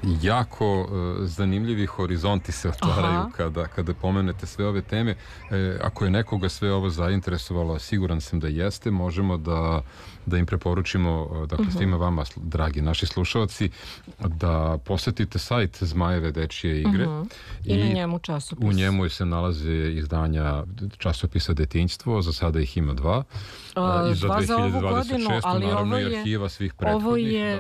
jako zanimljivi horizonti se otvaraju kada pomenete sve ove teme. Ako je nekoga sve ovo zainteresovalo, siguran sam da jeste, možemo da im preporučimo, dakle svima vama, dragi naši slušalci, da posetite sajt Zmajeve dečije igre. I na njemu časopis. U njemu se nalaze izdanja časopisa Detinjstvo, za sada ih ima 2. I za 2026. naravno i arhiva svih prethodnih. Ovo je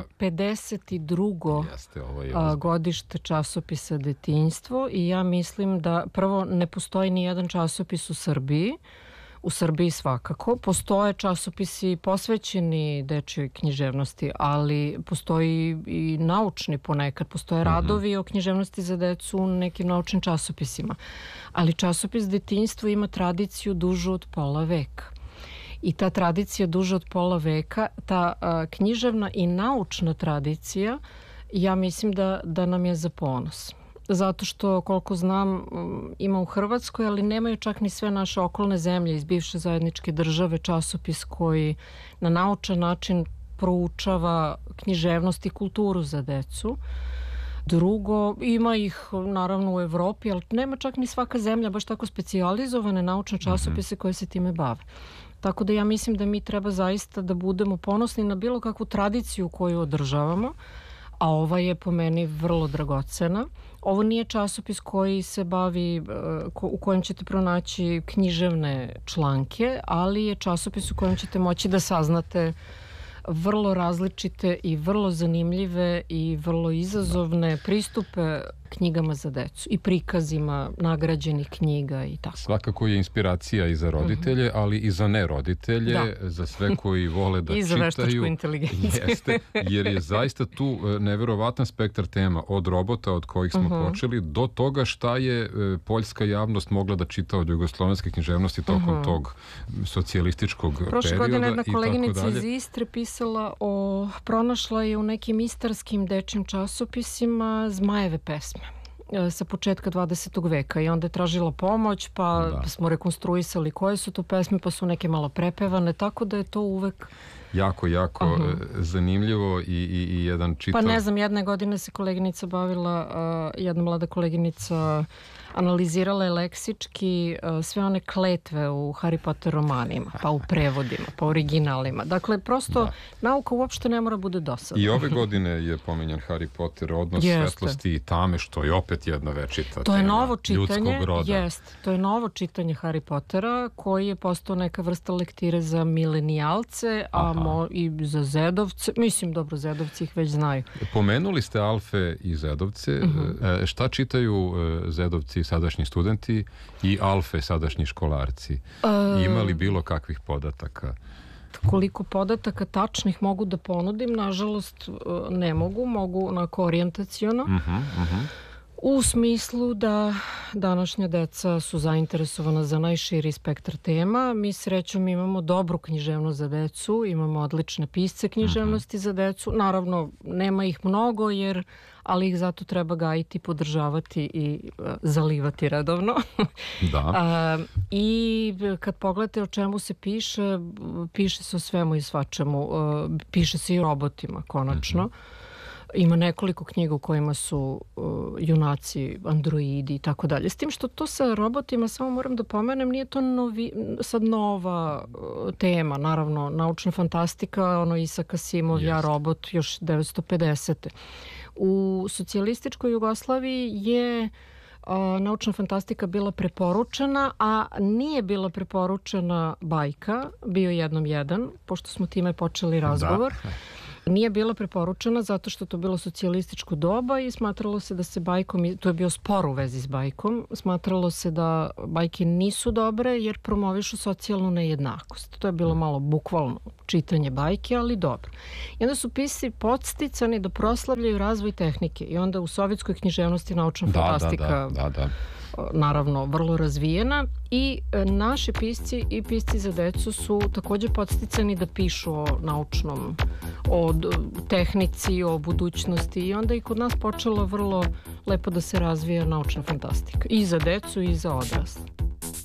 52. Godište časopisa Detinjstvo i ja mislim da prvo ne postoji ni jedan časopis u Srbiji. U Srbiji svakako. Postoje časopisi posvećeni dečjoj književnosti, ali postoji i naučni ponekad. Postoje radovi o književnosti za decu u nekim naučnim časopisima. Ali časopis Detinjstvo ima tradiciju dužu od pola veka. I ta tradicija duža od pola veka, ta književna i naučna tradicija, ja mislim da nam je za ponos. Zato što, koliko znam, ima u Hrvatskoj, ali nemaju čak ni sve naše okolne zemlje iz bivše zajedničke države časopis koji na naučan način proučava književnost i kulturu za decu. Drugo, ima ih naravno u Evropi, ali nema čak ni svaka zemlja baš tako specijalizovane naučne časopise koje se time bave. Tako da ja mislim da mi treba zaista da budemo ponosni na bilo kakvu tradiciju koju održavamo, a ova je po meni vrlo dragocena. Ovo nije časopis koji se bavi, u kojem ćete pronaći književne članke, ali je časopis u kojem ćete moći da saznate vrlo različite i vrlo zanimljive i vrlo izazovne pristupe knjigama za decu i prikazima nagrađenih knjiga i tako. Svakako je inspiracija i za roditelje, ali i za neroditelje, za sve koji vole da čitaju. I za veštačku inteligenciju. Jeste, jer je zaista tu neverovatan spektar tema, od robota od kojih smo počeli, do toga šta je poljska javnost mogla da čita od jugoslovenske književnosti tokom tog socijalističkog perioda. Prošle godine jedna koleginica iz Istre pisala pronašla je u nekim istarskim dečjim časopisima Zmajeve pesme sa početka 20. veka i onda je tražila pomoć, pa smo rekonstruisali koje su to pesme, pa su neke malo prepevane, tako da je to uvek jako zanimljivo i jedan čitav... Pa ne znam, jedne godine se koleginica bavila, jedna mlada koleginica analizirala je leksički sve one kletve u Harry Potter romanima, pa u prevodima, pa u originalima. Dakle, prosto nauka uopšte ne mora bude dosadna. I ove godine je pominjan Harry Potter, odnos svetlosti i tame, što je opet jedna večita to tema je novo čitanje, ljudskog roda. To je novo čitanje Harry Pottera, koji je postao neka vrsta lektire za milenijalce, i za zedovce. Mislim, dobro, zedovci ih već znaju. Pomenuli ste Alfe i zedovce. Šta čitaju zedovci, sadašnji studenti, i Alfe, sadašnji školarci? Ima li bilo kakvih podataka? Koliko podataka tačnih mogu da ponudim, nažalost ne mogu onako orijentaciono. U smislu da današnja deca su zainteresovana za najširi spektar tema. Mi srećom imamo dobru književnost za decu, imamo odlične pisce književnosti za decu. Naravno, nema ih mnogo, ali ih zato treba gajiti, podržavati i zalivati redovno. I kad pogledate o čemu se piše se o svemu i svačemu. Piše se i o robotima, konačno. Ima nekoliko knjiga u kojima su junaci, androidi i tako dalje. S tim što to sa robotima, samo moram da pomenem, nije to sad nova tema. Naravno, naučna fantastika, Isaac Asimov, Ja robot, još 1950. U socijalističkoj Jugoslaviji je naučna fantastika bila preporučena, a nije bila preporučena bajka, bio jednom jedan, pošto smo time počeli razgovor. Nije bila preporučena zato što to bilo socijalističko doba i smatralo se da se bajkom, to je bio spor u vezi s bajkom, smatralo se da bajke nisu dobre jer promovišu socijalnu nejednakost. To je bilo malo bukvalno čitanje bajke, ali dobro. I onda su pisci podsticani da proslavljaju razvoj tehnike i onda u sovjetskoj književnosti naučna fantastika naravno vrlo razvijena i naši pisci i pisci za decu su također podsticani da pišu o naučnom, o tehnici, o budućnosti i onda i kod nas počelo vrlo lepo da se razvija naučna fantastika i za decu i za odrasle.